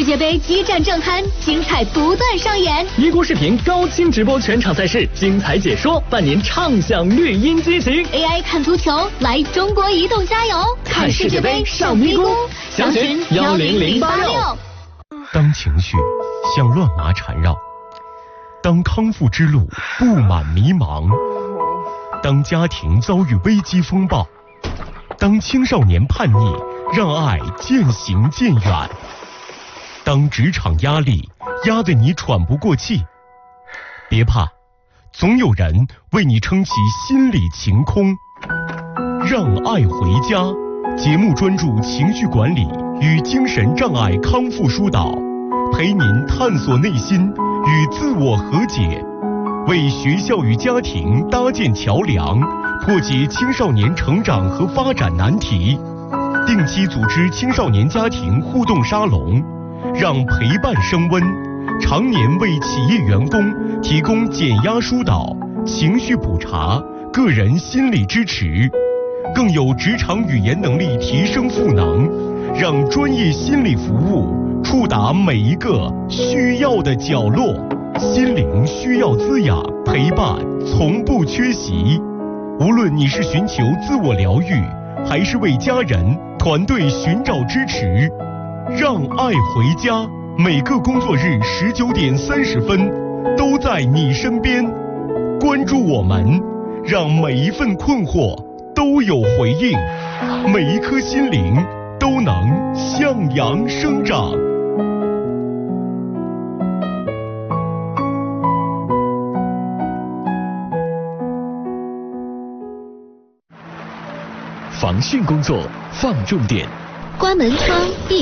世界杯激战正酣，精彩不断上演。 一锅视频高清直播全场赛事，精彩解说，伴您畅享绿茵激情。 AI 看足球，来中国移动加油！看世界杯上咪咕，详询10086。 当情绪像乱麻缠绕，当康复之路布满迷茫，当家庭遭遇危机风暴，当青少年叛逆让爱渐行渐远，当职场压力压得你喘不过气，别怕，总有人为你撑起心理晴空。让爱回家节目专注情绪管理与精神障碍康复疏导，陪您探索内心与自我和解，为学校与家庭搭建桥梁，破解青少年成长和发展难题。定期组织青少年家庭互动沙龙，让陪伴升温，常年为企业员工提供减压疏导、情绪补查、个人心理支持，更有职场语言能力提升赋能，让专业心理服务触达每一个需要的角落。心灵需要滋养，陪伴从不缺席。无论你是寻求自我疗愈，还是为家人团队寻找支持，让爱回家，每个工作日19点30分都在你身边。关注我们，让每一份困惑都有回应，每一颗心灵都能向阳生长。 防汛工作放重点， 关门窗